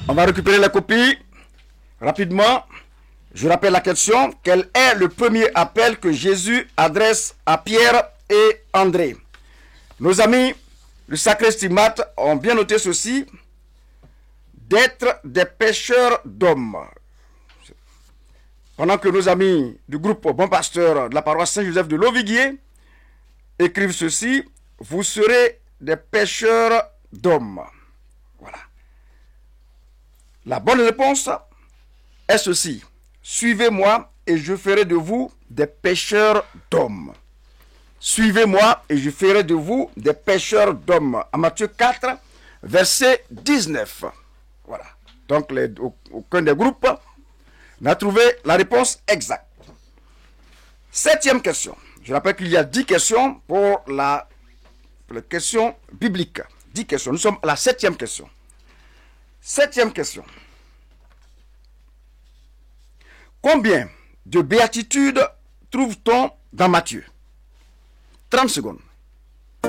On va récupérer la copie rapidement. Je rappelle la question. Quel est le premier appel que Jésus adresse à Pierre et André? Nos amis du Sacré Stigmate ont bien noté ceci. D'être des pêcheurs d'hommes. Pendant que nos amis du groupe Bon Pasteur de la paroisse Saint-Joseph de Loviguier écrivent ceci. Vous serez des pêcheurs d'hommes. Voilà. La bonne réponse est ceci. Suivez-moi et je ferai de vous des pêcheurs d'hommes. Suivez-moi et je ferai de vous des pêcheurs d'hommes. À Matthieu 4, verset 19. Voilà. Donc, aucun des groupes n'a trouvé la réponse exacte. Septième question. Je rappelle qu'il y a 10 questions pour les questions bibliques. 10 questions. Nous sommes à la septième question. Septième question. Combien de béatitudes trouve-t-on dans Matthieu? 30 secondes.